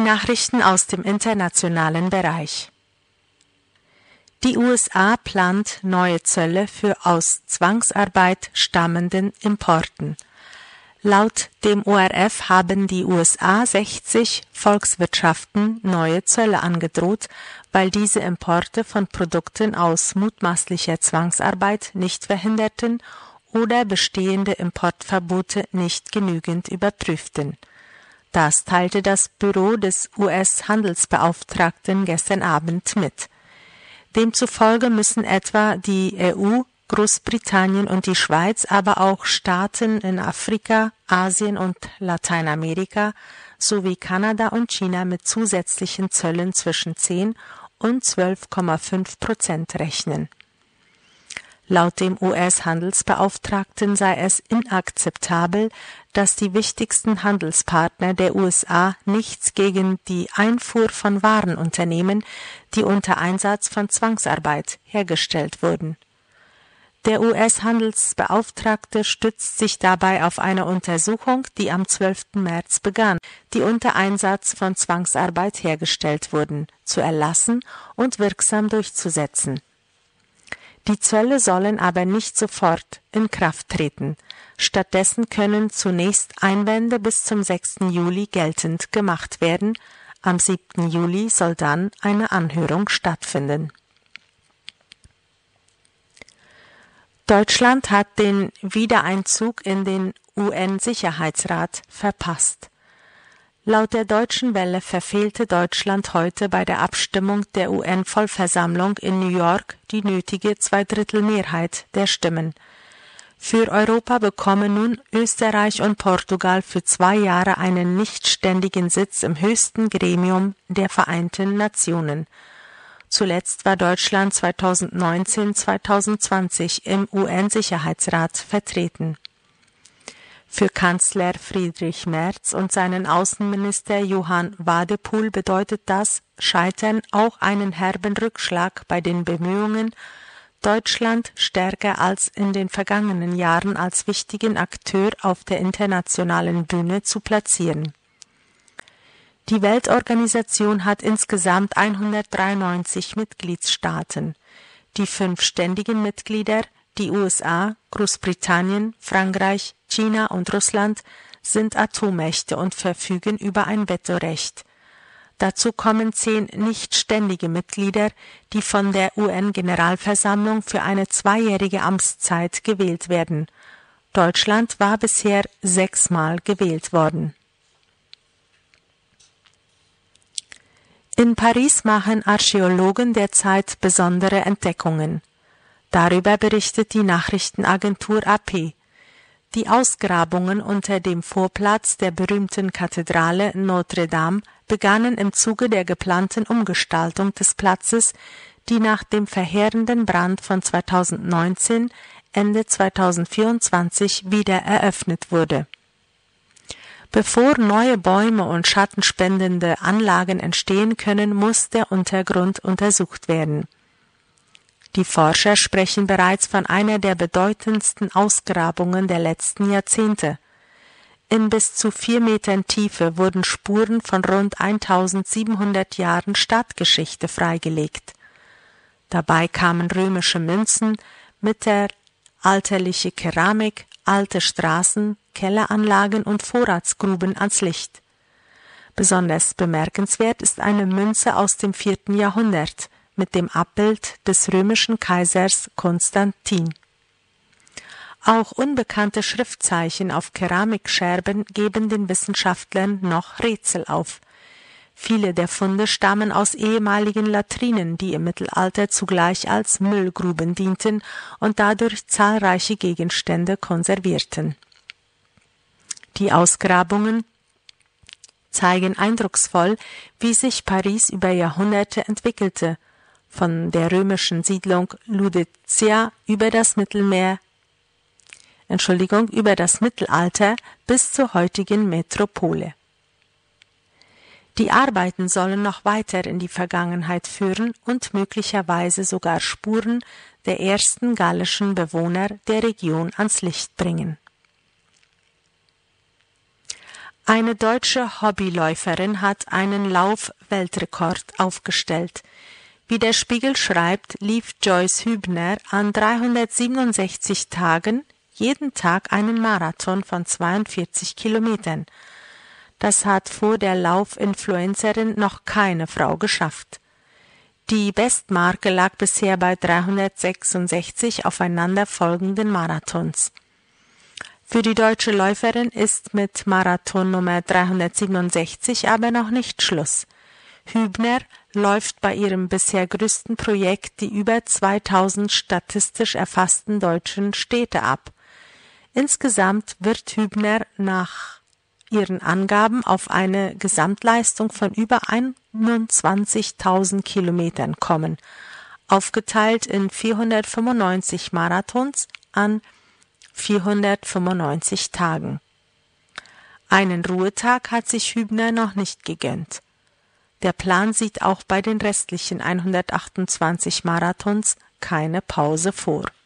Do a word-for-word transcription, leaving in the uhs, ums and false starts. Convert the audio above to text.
Nachrichten aus dem internationalen Bereich. Die U S A plant neue Zölle für aus Zwangsarbeit stammenden Importen. Laut dem O R F haben die U S A sechzig Volkswirtschaften neue Zölle angedroht, weil diese Importe von Produkten aus mutmaßlicher Zwangsarbeit nicht verhinderten oder bestehende Importverbote nicht genügend überprüften. Das teilte das Büro des U S-Handelsbeauftragten gestern Abend mit. Demzufolge müssen etwa die E U, Großbritannien und die Schweiz, aber auch Staaten in Afrika, Asien und Lateinamerika sowie Kanada und China mit zusätzlichen Zöllen zwischen zehn und zwölf Komma fünf Prozent rechnen. Laut dem U S-Handelsbeauftragten sei es inakzeptabel, dass die wichtigsten Handelspartner der U S A nichts gegen die Einfuhr von Waren unternehmen, die unter Einsatz von Zwangsarbeit hergestellt wurden. Der U S-Handelsbeauftragte stützt sich dabei auf eine Untersuchung, die am zwölften März begann, die unter Einsatz von Zwangsarbeit hergestellt wurden, zu erlassen und wirksam durchzusetzen. Die Zölle sollen aber nicht sofort in Kraft treten. Stattdessen können zunächst Einwände bis zum sechsten Juli geltend gemacht werden. Am siebten Juli soll dann eine Anhörung stattfinden. Deutschland hat den Wiedereinzug in den U N-Sicherheitsrat verpasst. Laut der Deutschen Welle verfehlte Deutschland heute bei der Abstimmung der U N-Vollversammlung in New York die nötige Zweidrittelmehrheit der Stimmen. Für Europa bekommen nun Österreich und Portugal für zwei Jahre einen nichtständigen Sitz im höchsten Gremium der Vereinten Nationen. Zuletzt war Deutschland zweitausendneunzehn bis zweitausendzwanzig im U N-Sicherheitsrat vertreten. Für Kanzler Friedrich Merz und seinen Außenminister Johann Wadephul bedeutet das Scheitern auch einen herben Rückschlag bei den Bemühungen, Deutschland stärker als in den vergangenen Jahren als wichtigen Akteur auf der internationalen Bühne zu platzieren. Die Weltorganisation hat insgesamt hundertdreiundneunzig Mitgliedstaaten. Die fünf ständigen Mitglieder, die U S A, Großbritannien, Frankreich, China und Russland, sind Atommächte und verfügen über ein Vetorecht. Dazu kommen zehn nichtständige Mitglieder, die von der U N-Generalversammlung für eine zweijährige Amtszeit gewählt werden. Deutschland war bisher sechsmal gewählt worden. In Paris machen Archäologen derzeit besondere Entdeckungen. Darüber berichtet die Nachrichtenagentur A P. Die Ausgrabungen unter dem Vorplatz der berühmten Kathedrale Notre Dame begannen im Zuge der geplanten Umgestaltung des Platzes, die nach dem verheerenden Brand von zweitausendneunzehn Ende zweitausendvierundzwanzig wieder eröffnet wurde. Bevor neue Bäume und schattenspendende Anlagen entstehen können, muss der Untergrund untersucht werden. Die Forscher sprechen bereits von einer der bedeutendsten Ausgrabungen der letzten Jahrzehnte. In bis zu vier Metern Tiefe wurden Spuren von rund eintausendsiebenhundert Jahren Stadtgeschichte freigelegt. Dabei kamen römische Münzen, mittelalterliche Keramik, alte Straßen, Kelleranlagen und Vorratsgruben ans Licht. Besonders bemerkenswert ist eine Münze aus dem vierten Jahrhundert mit dem Abbild des römischen Kaisers Konstantin. Auch unbekannte Schriftzeichen auf Keramikscherben geben den Wissenschaftlern noch Rätsel auf. Viele der Funde stammen aus ehemaligen Latrinen, die im Mittelalter zugleich als Müllgruben dienten und dadurch zahlreiche Gegenstände konservierten. Die Ausgrabungen zeigen eindrucksvoll, wie sich Paris über Jahrhunderte entwickelte, von der römischen Siedlung Ludetia über das Mittelmeer, Entschuldigung, über das Mittelalter bis zur heutigen Metropole. Die Arbeiten sollen noch weiter in die Vergangenheit führen und möglicherweise sogar Spuren der ersten gallischen Bewohner der Region ans Licht bringen. Eine deutsche Hobbyläuferin hat einen Lauf-Weltrekord aufgestellt. Wie der Spiegel schreibt, lief Joyce Hübner an dreihundertsiebenundsechzig Tagen jeden Tag einen Marathon von zweiundvierzig Kilometern. Das hat vor der Laufinfluencerin noch keine Frau geschafft. Die Bestmarke lag bisher bei dreihundertsechsundsechzig aufeinanderfolgenden Marathons. Für die deutsche Läuferin ist mit Marathon Nummer dreihundertsiebenundsechzig aber noch nicht Schluss. Hübner läuft bei ihrem bisher größten Projekt die über zweitausend statistisch erfassten deutschen Städte ab. Insgesamt wird Hübner nach ihren Angaben auf eine Gesamtleistung von über einundzwanzigtausend Kilometern kommen, aufgeteilt in vierhundertfünfundneunzig Marathons an vierhundertfünfundneunzig Tagen. Einen Ruhetag hat sich Hübner noch nicht gegönnt. Der Plan sieht auch bei den restlichen hundertachtundzwanzig Marathons keine Pause vor.